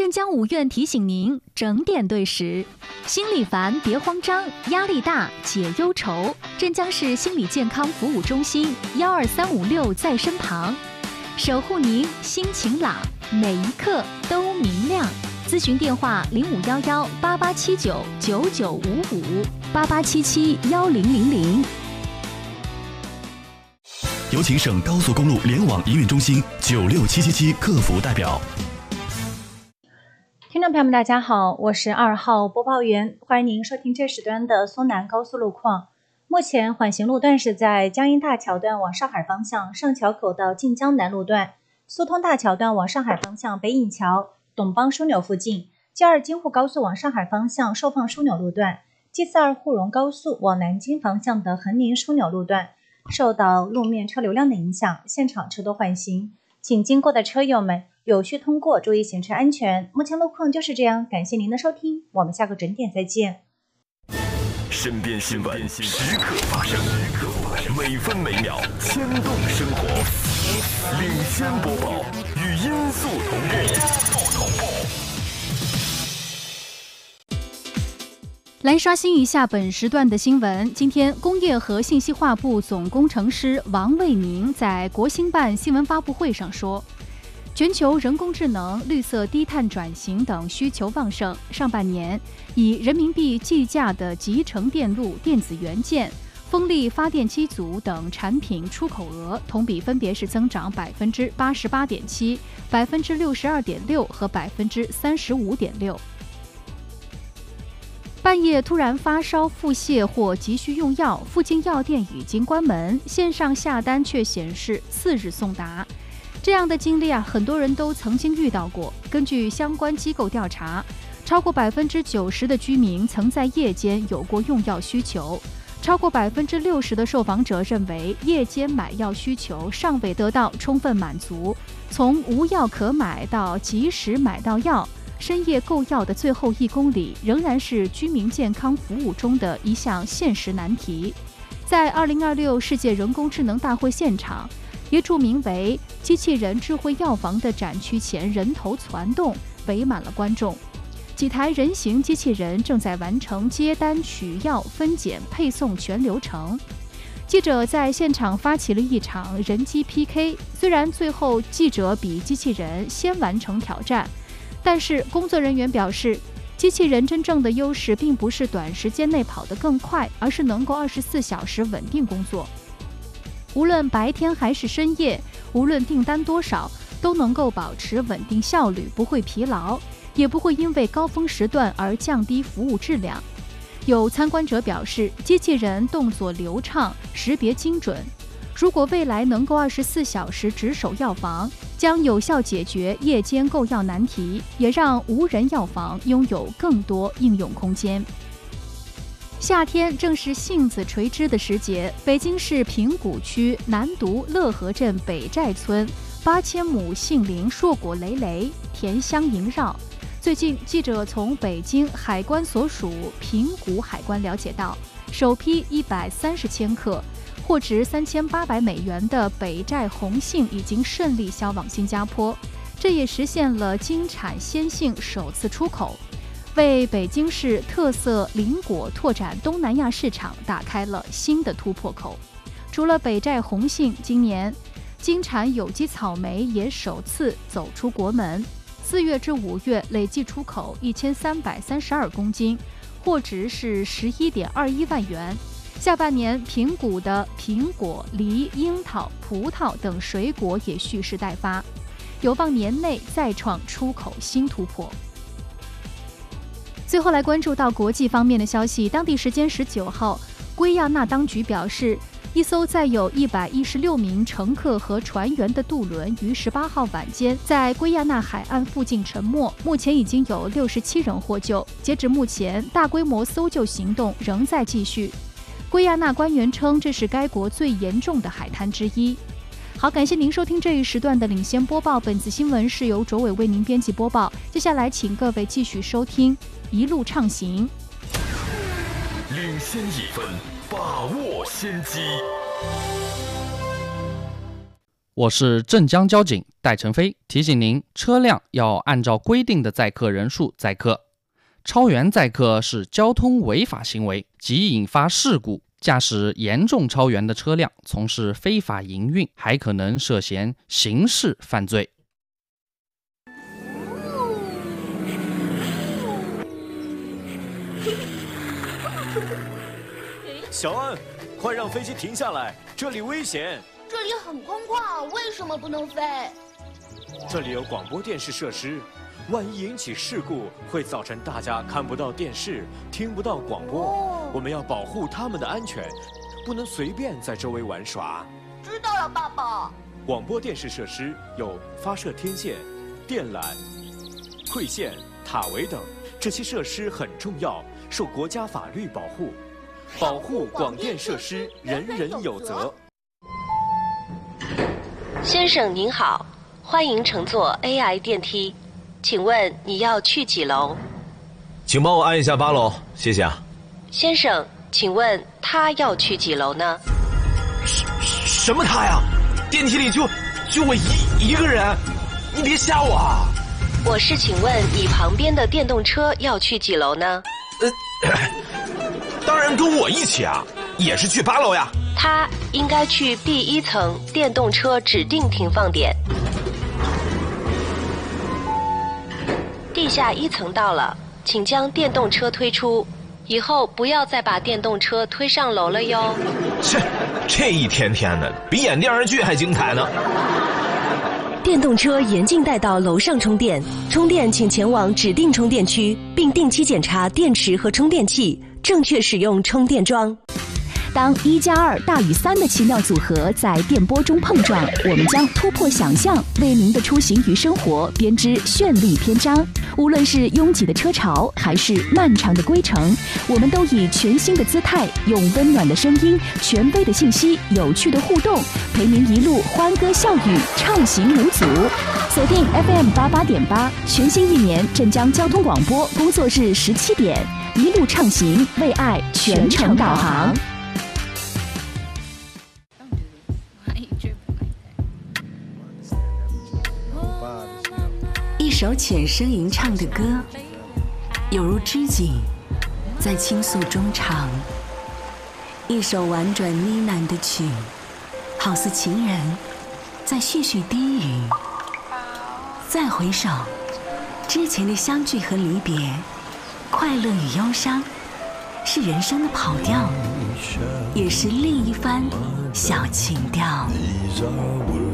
镇江五院提醒您整点对时，心里烦别慌张，压力大解忧愁。镇江市心理健康服务中心12356在身旁，守护您心晴朗，每一刻都明亮。咨询电话05118879995588771000。 有请省高速公路联网营运中心96777客服代表。 听众朋友们，大家好，我是2号播报员，欢迎您收听这时段的苏南高速路况。目前缓行路段是在江阴大桥段往上海方向上桥口到晋江南路段，苏通大桥段往上海方向北引桥、董邦枢纽附近，G2京沪高速往上海方向寿放枢纽路段，G42沪蓉高速往南京方向的横宁枢纽路段，受到路面车流量的影响，现场车多缓行，请经过的车友们有序通过，注意行车安全。目前路况就是这样，感谢您的收听，我们下个准点再见。 身边新闻时刻发生，每分每秒牵动生活，领先播报，与音速同步。 来刷新一下本时段的新闻。今天，工业和信息化部总工程师王卫宁在国新办新闻发布会上说，全球人工智能、绿色低碳转型等需求旺盛，上半年以人民币计价的集成电路、电子元件、风力发电机组等产品出口额同比分别是增长88.7%、62.6%和35.6%。半夜突然发烧、腹泻或急需用药，附近药店已经关门，线上下单却显示4日送达。这样的经历很多人都曾经遇到过。根据相关机构调查，超过90%的居民曾在夜间有过用药需求，超过60%的受访者认为夜间买药需求尚未得到充分满足。从无药可买到及时买到药，深夜购药的最后1公里仍然是居民健康服务中的一项现实难题。在2026世界人工智能大会现场，一处名为机器人智慧药房的展区前人头攒动，围满了观众。几台人形机器人正在完成接单、取药、分拣、配送全流程。记者在现场发起了一场人机 PK， 虽然最后记者比机器人先完成挑战，但是工作人员表示，机器人真正的优势并不是短时间内跑得更快，而是能够24小时稳定工作。无论白天还是深夜，无论订单多少，都能够保持稳定效率，不会疲劳，也不会因为高峰时段而降低服务质量。有参观者表示，机器人动作流畅，识别精准。如果未来能够24小时值守药房，将有效解决夜间购药难题，也让无人药房拥有更多应用空间。夏天正是杏子垂枝的时节，北京市平谷区南渎乐和镇北寨村8000亩杏林硕果累累，甜香萦绕。最近，记者从北京海关所属平谷海关了解到，首批130千克货值3800美元的北寨红杏已经顺利销往新加坡，这也实现了京产鲜杏首次出口，为北京市特色林果拓展东南亚市场打开了新的突破口。除了北寨红杏，今年京产有机草莓也首次走出国门，4月至5月累计出口1332公斤，货值是11.21万元。下半年，平谷的苹果、梨、樱桃、葡萄等水果也蓄势待发，有望年内再创出口新突破。最后来关注到国际方面的消息，当地时间19号，圭亚那当局表示，一艘载有116名乘客和船员的渡轮于18号晚间在圭亚那海岸附近沉没，目前已经有67人获救。截止目前，大规模搜救行动仍在继续。圭亚那官员称，这是该国最严重的海滩之一。好，感谢您收听这一时段的领先播报，本次新闻是由卓伟为您编辑播报。接下来请各位继续收听一路畅行， 领先1分，把握先机。 我是镇江交警戴成飞，提醒您，车辆要按照规定的载客人数载客，超员载客是交通违法行为，即引发事故。驾驶严重超员的车辆从事非法营运，还可能涉嫌刑事犯罪。 小安，快让飞机停下来，这里危险。 这里很空旷，为什么不能飞？ 这里有广播电视设施，万一引起事故，会造成大家看不到电视，听不到广播。我们要保护他们的安全，不能随便在周围玩耍。 知道了，爸爸。 广播电视设施有发射天线、电缆、馈线、塔围等，这些设施很重要，受国家法律保护。保护广电设施，人人有责。 先生您好，欢迎乘坐 AI 电梯，请问你要去几楼？ 请帮我按一下8楼，谢谢啊。 先生，请问他要去几楼呢？ 什么他呀？电梯里就我一个人，你别吓我啊！ 我是请问你旁边的电动车要去几楼呢？ 当然跟我一起啊，也是去8楼呀。 他应该去第1层电动车指定停放点。地下1层到了，请将电动车推出，以后不要再把电动车推上楼了哟。 这一天天的，比演电视剧还精彩呢。 电动车严禁带到楼上充电，充电请前往指定充电区，并定期检查电池和充电器，正确使用充电桩。 当1+2大于3的奇妙组合在电波中碰撞，我们将突破想象，为您的出行与生活编织绚丽篇章。无论是拥挤的车潮，还是漫长的归程，我们都以全新的姿态，用温暖的声音、权威的信息、有趣的互动，陪您一路欢歌笑语，畅行无阻。锁定 FM 88.8，全新1年镇江交通广播工作日17点，一路畅行，为爱全程导航。 一首浅声吟唱的歌，有如织锦，在倾诉中唱；一首婉转呢喃的曲，好似情人在絮絮低语。再回首，之前的相聚和离别，快乐与忧伤，是人生的跑调，也是另一番小情调。